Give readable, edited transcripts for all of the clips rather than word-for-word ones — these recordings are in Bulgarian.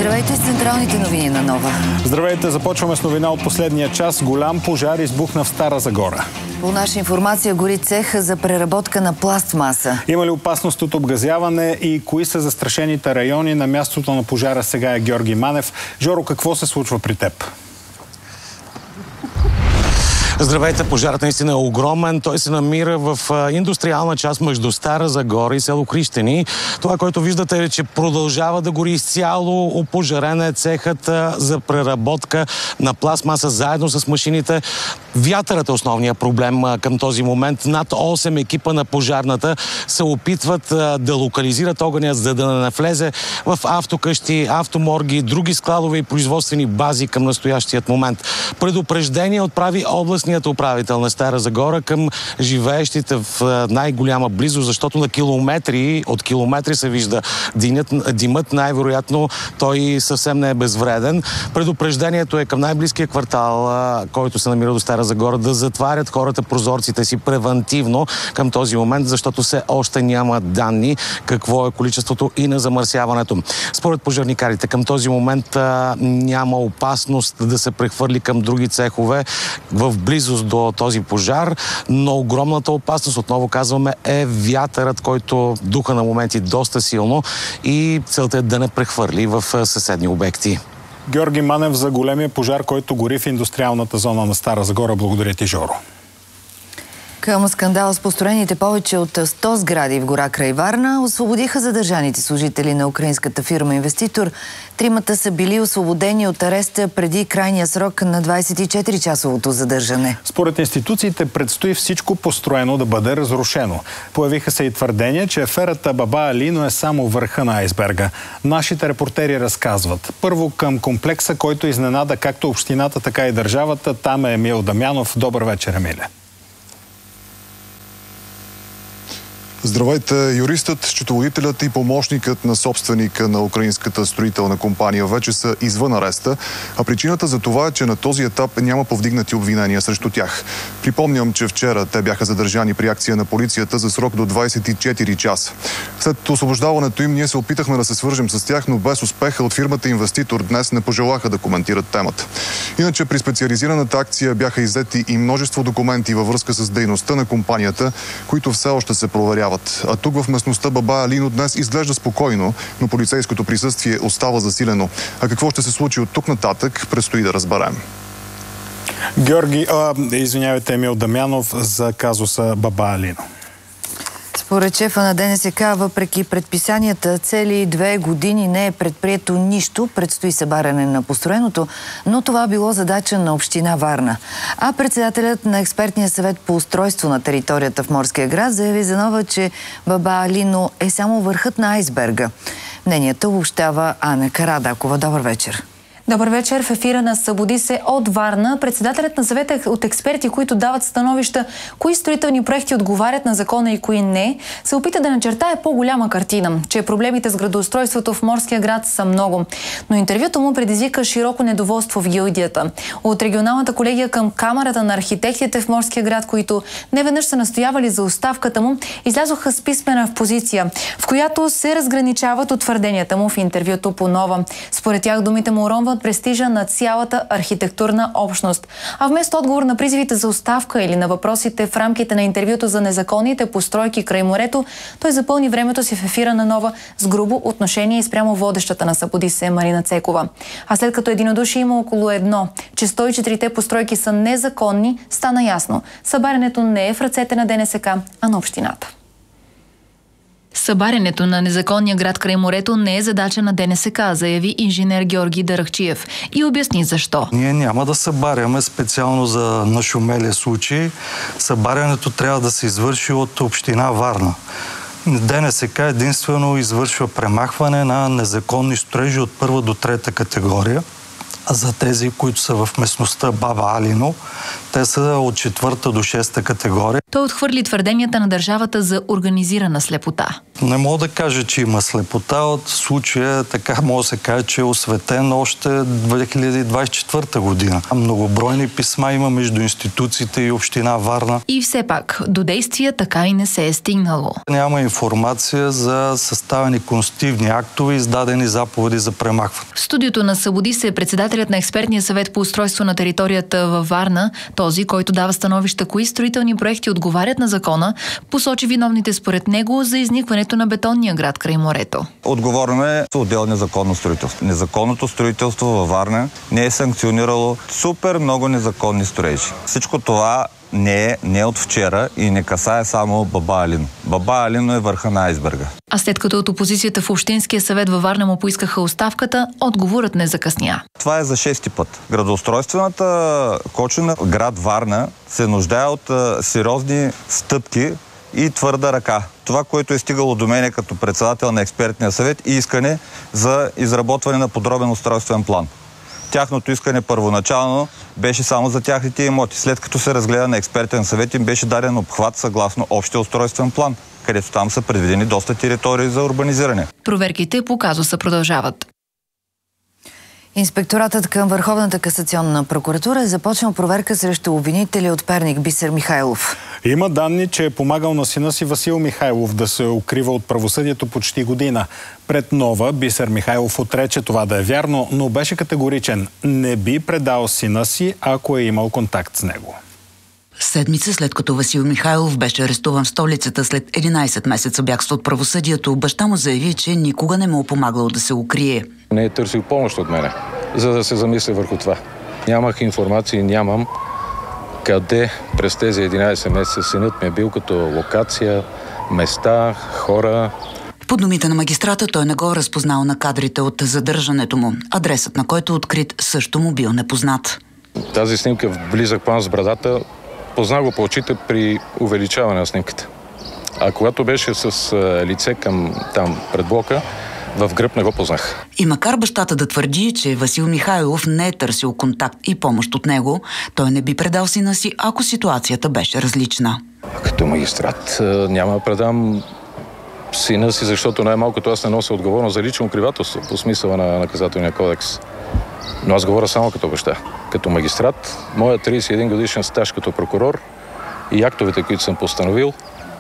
Здравейте с централните новини на Нова. Здравейте, започваме с новина от последния час. Голям пожар избухна в Стара Загора. По наша информация гори цех за преработка на пластмаса. Има ли опасност от обгазяване и кои са застрашените райони? На мястото на пожара сега е Георги Манев. Жоро, какво се случва при теб? Здравейте, пожарът наистина е огромен. Той се намира в индустриална част между Стара Загора и село Крищени. Това, което виждате е, че продължава да гори изцяло. Опожарен е цехът за преработка на пластмаса заедно с машините. Вятърът е основният проблем към този момент. Над 8 екипа на пожарната се опитват да локализират огъня, за да не навлезе в автокъщи, автоморги, други складове и производствени бази към настоящият момент. Предупреждение отправи областният управител на Стара Загора към живеещите в най-голяма близост, защото на километри се вижда димът. Най-вероятно той съвсем не е безвреден. Предупреждението е към най-близкия квартал, който се намира до Стара Загора, да затварят хората прозорците си превантивно към този момент, защото все още няма данни какво е количеството и на замърсяването. Според пожарникарите към този момент няма опасност да се прехвърли към други цехове в близост до този пожар, но огромната опасност, отново казваме, е вятърът, който духа на моменти доста силно и целта е да не прехвърли в съседни обекти. Георги Манев за големия пожар, който гори в индустриалната зона на Стара Загора. Благодаря ти, Жоро. Към скандал с построените повече от 100 сгради в гора край Варна освободиха задържаните служители на украинската фирма инвеститор. Тримата са били освободени от ареста преди крайния срок на 24-часовото задържане. Според институциите предстои всичко построено да бъде разрушено. Появиха се и твърдения, че аферата Баба Алино е само върха на айсберга. Нашите репортери разказват. Първо към комплекса, който изненада както общината, така и държавата. Там е Емил Дамянов. Добър вечер, Емиле. Здравейте! Юристът, счетоводителят и помощникът на собственика на украинската строителна компания вече са извън ареста, а причината за това е, че на този етап няма повдигнати обвинения срещу тях. Припомням, че вчера те бяха задържани при акция на полицията за срок до 24 часа. След освобождаването им ние се опитахме да се свържем с тях, но без успеха. От фирмата инвеститор днес не пожелаха да коментират темата. Иначе при специализираната акция бяха иззети и множество документи във връзка с дейността на компанията, които все още се проверяват. А тук в местността Баба Алино днес изглежда спокойно, но полицейското присъствие остава засилено. А какво ще се случи от тук нататък, предстои да разберем. Извинявайте, Емил Дамянов за казуса Баба Алино. Според шефа на ДНСК, въпреки предписанията, цели 2 години не е предприето нищо, предстои събаряне на построеното, но това било задача на община Варна. А председателят на експертния съвет по устройство на територията в Морския град заяви за Нова, че Баба Алино е само върхът на айсберга. Мнението обобщава Ана Карадакова. Добър вечер. Добър вечер. В ефира на Събуди се от Варна. Председателят на съвета от експерти, които дават становища кои строителни проекти отговарят на закона и кои не, се опита да начертае по-голяма картина, че проблемите с градоустройството в Морския град са много. Но интервюто му предизвика широко недоволство в гилдията. От регионалната колегия към Камарата на архитектите в Морския град, които неведнъж са настоявали за оставката му, излязоха с писмена позиция, в която се разграничават от твърденията му в интервюто по Нова. Според тях думите му уронват престижа на цялата архитектурна общност. А вместо отговор на призивите за оставка или на въпросите в рамките на интервюто за незаконните постройки край морето, той запълни времето си в ефира на Нова с грубо отношение и спрямо водещата на Събуди се Марина Цекова. А след като единодушие има около едно, че 104-те постройки са незаконни, стана ясно. Събарянето не е в ръцете на ДНСК, а на общината. Събарянето на незаконния град край морето не е задача на ДНСК, заяви инженер Георги Дарахчиев и обясни защо. Ние няма да събаряме специално за нашумелия случай. Събарянето трябва да се извърши от община Варна. ДНСК единствено извършва премахване на незаконни строежи от 1 до 3 категория. А за тези, които са в местността Баба Алино, те са от 4-та до 6-та категория. Той отхвърли твърденията на държавата за организирана слепота. Не мога да кажа, че има слепота. От случая така може да се каже, че е осветен още 2024 година. Многобройни писма има между институциите и община Варна. И все пак, до действия така и не се е стигнало. Няма информация за съставени конститутивни актове, издадени заповеди за премахване. В студиото на Събуди се председателят на експертния съвет по устройство на територията във Варна, този, който дава становища кои строителни проекти отговарят на закона, посочи виновните според него за изникването на бетонния град край морето. Отговорно е отдел незаконно строителство. Незаконното строителство във Варна не е санкционирало супер много незаконни строежи. Всичко това не е от вчера и не касае само Баба Алино. Баба Алино е върха на айсберга. А след като от опозицията в Общинския съвет във Варна му поискаха оставката, отговорът не закъсня. Това е за 6-ти път. Градоустройствената кочина град Варна се нуждае от сериозни стъпки и твърда ръка. Това, което е стигало до мене като председател на експертния съвет, и искане за изработване на подробен устройствен план. Тяхното искане първоначално беше само за тяхните имоти. След като се разгледа на експертен съвет, им беше даден обхват съгласно общия устройствен план, където там са предвидени доста територии за урбанизиране. Проверките по казуса продължават. Инспекторатът към Върховната касационна прокуратура е започнал проверка срещу обвинители от Перник Бисер Михайлов. Има данни, че е помагал на сина си Васил Михайлов да се укрива от правосъдието почти година. Пред Нова Бисер Михайлов отрече това да е вярно, но беше категоричен. Не би предал сина си, ако е имал контакт с него. Седмица след като Васил Михайлов беше арестуван в столицата след 11 месеца бягство от правосъдието, баща му заяви, че никога не му помагал да се укрие. Не е търсил помощ от мене, за да се замисля върху това. Нямах информация, нямам къде през тези 11 месеца синът ми е бил като локация, места, хора. По думите на магистрата, той не го разпознал на кадрите от задържането му. Адресът, на който открит, също му бил непознат. Тази снимка в близък план с брадата, познах го по очите при увеличаване на снимката. А когато беше с лице към там пред блока, в гръб не го познах. И макар бащата да твърди, че Васил Михайлов не е търсил контакт и помощ от него, той не би предал сина си, ако ситуацията беше различна. Като магистрат няма да предам сина си, защото най-малкото аз не нося отговорност за лично укривателство по смисъла на наказателния кодекс. Но аз говоря само като баща. Като магистрат, моя 31 годишен стаж като прокурор и актовете, които съм постановил,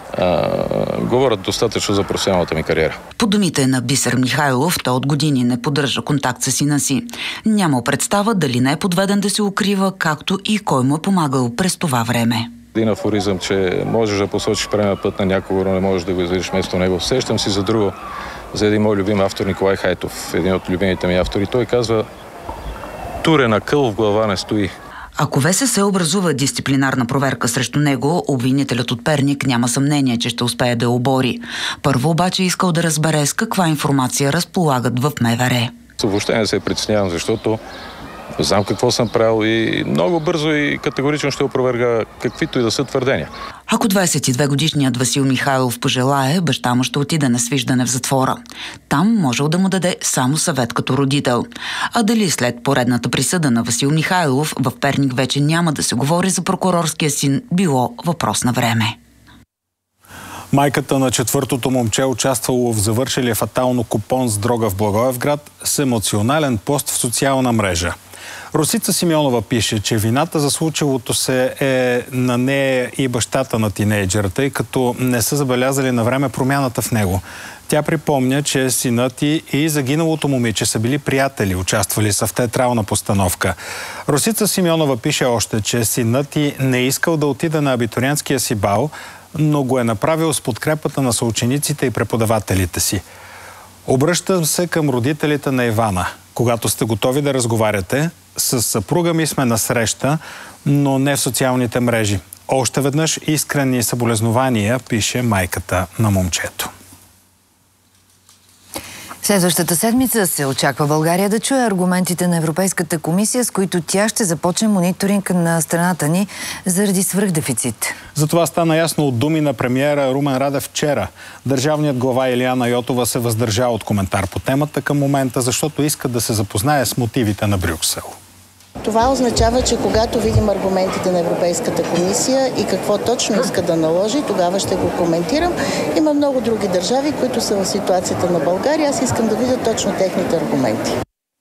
говорят достатъчно за професионалната ми кариера. По думите на Бисер Михайлов, той от години не поддържа контакт с сина си. Няма представа дали не е подведен да се укрива, както и кой му е помагал през това време. Един афоризъм, че можеш да посочиш правилния път на някого, но не можеш да го изведеш вместо него. Сещам си за друго, за един мой любим автор Николай Хайтов, един от любимите ми автори. Той казва: турена къл в глава не стои. Ако ВСС образува дисциплинарна проверка срещу него, обвинителят от Перник няма съмнение, че ще успее да обори. Първо обаче искал да разбере с каква информация разполагат в МВР. Въобще не се притеснявам, защото знам какво съм правил и много бързо и категорично ще опроверга каквито и да са твърдения. Ако 22-годишният Васил Михайлов пожелае, баща му ще отиде на свиждане в затвора. Там можел да му даде само съвет като родител. А дали след поредната присъда на Васил Михайлов в Перник вече няма да се говори за прокурорския син, било въпрос на време. Майката на четвъртото момче, участвало в завършилия фатално купон с дрога в Благоевград, с емоционален пост в социална мрежа. Росица Симеонова пише, че вината за случилото се е на нея и бащата на тинейджера, тъй като не са забелязали на време промяната в него. Тя припомня, че синът и загиналото момиче са били приятели, участвали са в театрална постановка. Росица Симеонова пише още, че синът й не искал да отида на абитуриентския си бал, но го е направил с подкрепата на съучениците и преподавателите си. Обръщам се към родителите на Ивана. Когато сте готови да разговаряте, с съпруга ми сме на среща, но не в социалните мрежи. Още веднъж искрени съболезнования, пише майката на момчето. Следващата седмица се очаква България да чуе аргументите на Европейската комисия, с които тя ще започне мониторинг на страната ни заради свръхдефицит. За това стана ясно от думи на премиера Румен Радев вчера. Държавният глава Илияна Йотова се въздържа от коментар по темата към момента, защото иска да се запознае с мотивите на Брюксел. Това означава, че когато видим аргументите на Европейската комисия и какво точно иска да наложи, тогава ще го коментирам. Има много други държави, които са в ситуацията на България. Аз искам да видя точно техните аргументи.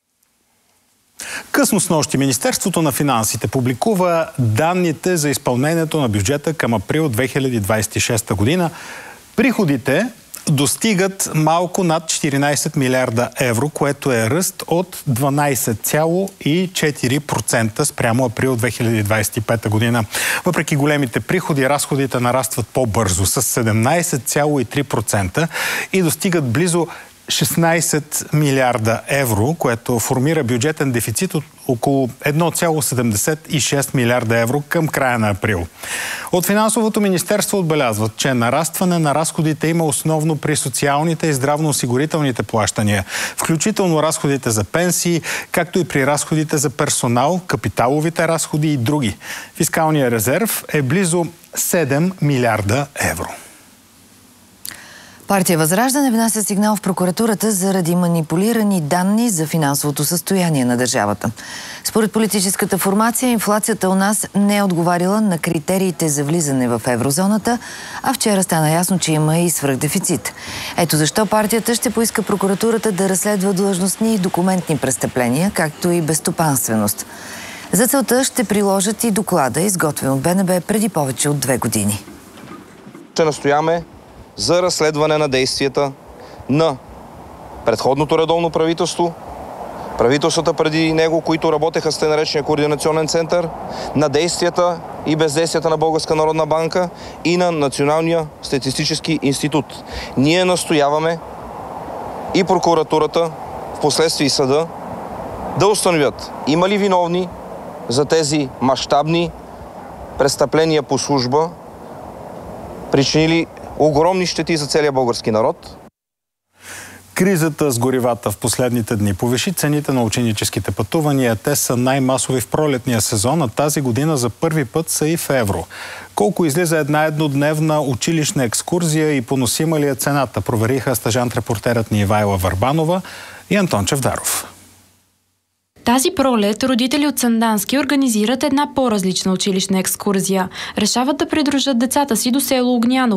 Късно снощи Министерството на финансите публикува данните за изпълнението на бюджета към април 2026 година. Приходите достигат малко над 14 милиарда евро, което е ръст от 12,4% спрямо април 2025 година. Въпреки големите приходи, разходите нарастват по-бързо с 17,3% и достигат близо 16 милиарда евро, което формира бюджетен дефицит от около 1,76 милиарда евро към края на април. От Финансовото министерство отбелязват, че нарастване на разходите има основно при социалните и здравноосигурителните плащания, включително разходите за пенсии, както и при разходите за персонал, капиталовите разходи и други. Фискалният резерв е близо 7 милиарда евро. Партия Възраждане внася сигнал в прокуратурата заради манипулирани данни за финансовото състояние на държавата. Според политическата формация, инфлацията у нас не е отговаряла на критериите за влизане в еврозоната, а вчера стана ясно, че има и свръхдефицит. Ето защо партията ще поиска прокуратурата да разследва длъжностни и документни престъпления, както и безстопанственост. За целта ще приложат и доклада, изготвен от БНБ преди повече от 2 години. Ще настояме за разследване на действията на предходното редовно правителство, правителствата преди него, които работеха с тъй наречения координационен център, на действията и бездействията на Българска народна банка и на Националния статистически институт. Ние настояваме и прокуратурата, впоследствие и съда, да установят има ли виновни за тези мащабни престъпления по служба, причинили огромни щети за целия български народ. Кризата с горивата в последните дни повиши цените на ученическите пътувания. Те са най-масови в пролетния сезон, а тази година за първи път са и в евро. Колко излиза една еднодневна училищна екскурзия и поносима ли е цената, провериха стажант-репортерът ни Ивайла Върбанова и Антон Чавдаров. Тази пролет родители от Сандански организират една по-различна училищна екскурзия. Решават да придружат децата си до село Огняново,